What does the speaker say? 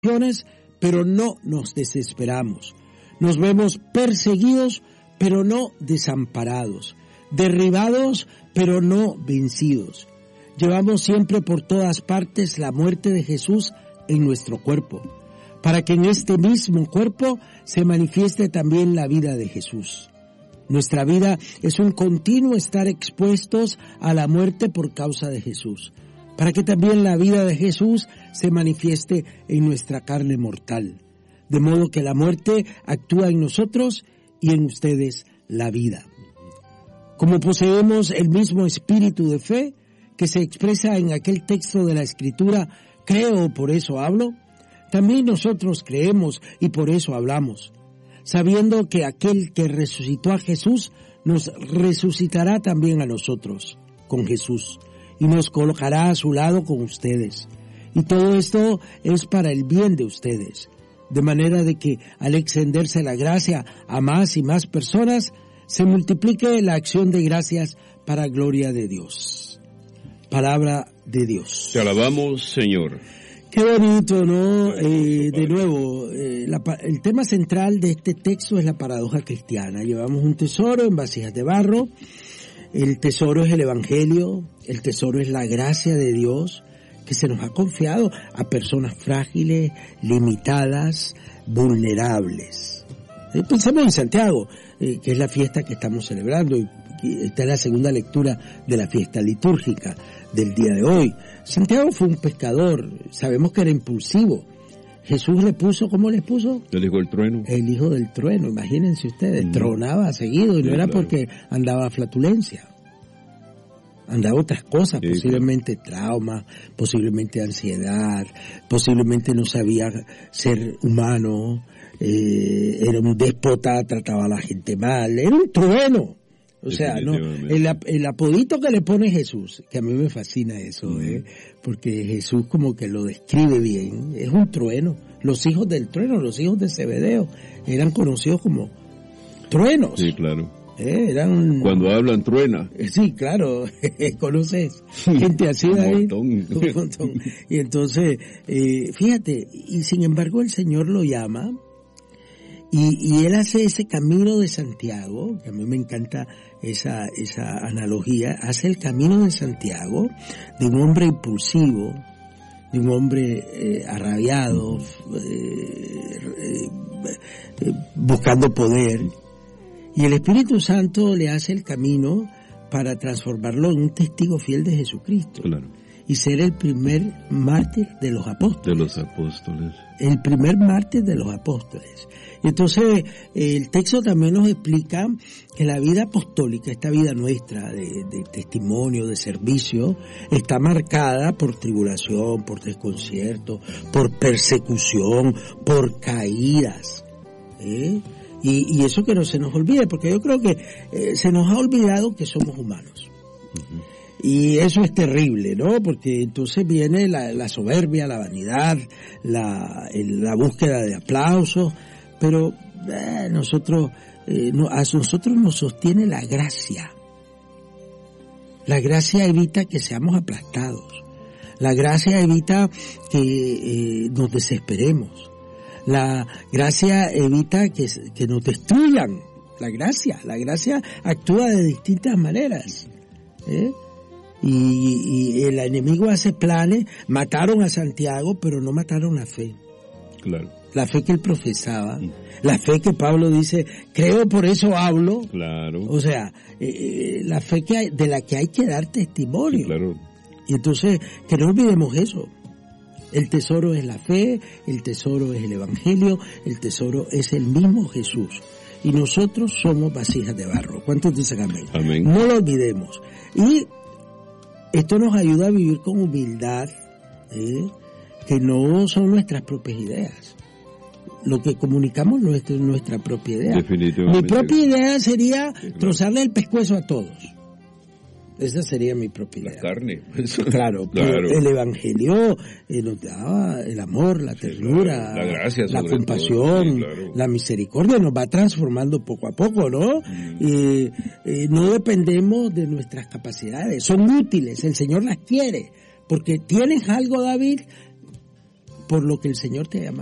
pero no nos desesperamos. Nos vemos perseguidos, pero no desamparados. Derribados, pero no vencidos. Llevamos siempre por todas partes la muerte de Jesús en nuestro cuerpo, para que en este mismo cuerpo se manifieste también la vida de Jesús. Nuestra vida es un continuo estar expuestos a la muerte por causa de Jesús, para que también la vida de Jesús se manifieste en nuestra carne mortal, de modo que la muerte actúa en nosotros y en ustedes la vida. Como poseemos el mismo espíritu de fe que se expresa en aquel texto de la Escritura, creo, por eso hablo, también nosotros creemos y por eso hablamos, sabiendo que aquel que resucitó a Jesús nos resucitará también a nosotros con Jesús y nos colocará a su lado con ustedes. Y todo esto es para el bien de ustedes, de manera de que al extenderse la gracia a más y más personas, se multiplique la acción de gracias para gloria de Dios. Palabra de Dios. Te alabamos, Señor. Qué bonito, ¿no? De nuevo, el tema central de este texto es la paradoja cristiana. Llevamos un tesoro en vasijas de barro. El tesoro es el Evangelio. El tesoro es la gracia de Dios que se nos ha confiado a personas frágiles, limitadas, vulnerables. Pensemos en Santiago, que es la fiesta que estamos celebrando, y esta es la segunda lectura de la fiesta litúrgica del día de hoy. Santiago fue un pescador, sabemos que era impulsivo. Jesús le puso, ¿cómo les puso? El hijo del trueno. El hijo del trueno, imagínense ustedes, tronaba seguido, y no era porque andaba a flatulencia. Andaba otras cosas, posiblemente trauma, posiblemente ansiedad, posiblemente no sabía ser humano, era un déspota, trataba a la gente mal, era un trueno. O sea, no, el apodito que le pone Jesús, que a mí me fascina eso, porque Jesús como que lo describe bien, es un trueno. Los hijos del trueno, los hijos de Zebedeo, eran conocidos como truenos. Sí, claro. Cuando hablan truena. Sí, claro, conoces gente así, David. Un montón. Y entonces, fíjate, y sin embargo el Señor lo llama, y él hace ese camino de Santiago, que a mí me encanta esa analogía, hace el camino de Santiago de un hombre impulsivo, de un hombre arrabiado, buscando poder. Y el Espíritu Santo le hace el camino para transformarlo en un testigo fiel de Jesucristo. Claro. Y ser el primer mártir de los apóstoles. De los apóstoles. El primer mártir de los apóstoles. Y entonces, el texto también nos explica que la vida apostólica, esta vida nuestra de testimonio, de servicio, está marcada por tribulación, por desconcierto, por persecución, por caídas. Y eso que no se nos olvide, porque yo creo que se nos ha olvidado que somos humanos. Uh-huh. Y eso es terrible, ¿no? Porque entonces viene la soberbia, la vanidad, la búsqueda de aplausos, pero a nosotros nos sostiene la gracia. La gracia evita que seamos aplastados. La gracia evita que nos desesperemos. La gracia evita que nos destruyan. La gracia actúa de distintas maneras. Y el enemigo hace planes. Mataron a Santiago, pero no mataron la fe. Claro. La fe que él profesaba, la fe que Pablo dice, creo, por eso hablo. Claro. O sea, la fe de la que hay que dar testimonio. Sí, claro. Y entonces, que no olvidemos eso. El tesoro es la fe, el tesoro es el Evangelio, el tesoro es el mismo Jesús. Y nosotros somos vasijas de barro. ¿Cuántos dicen amén? Amén. No lo olvidemos. Y esto nos ayuda a vivir con humildad, que no son nuestras propias ideas. Lo que comunicamos no es nuestra propia idea. Definitivamente. Mi propia idea sería trozarle el pescuezo a todos. Esa sería mi propia idea. La carne. Claro, pero el Evangelio nos daba el amor, la ternura, la gracia, la compasión, la misericordia, nos va transformando poco a poco, ¿no? No dependemos de nuestras capacidades, son útiles, el Señor las quiere, porque tienes algo, David, por lo que el Señor te ha llamado.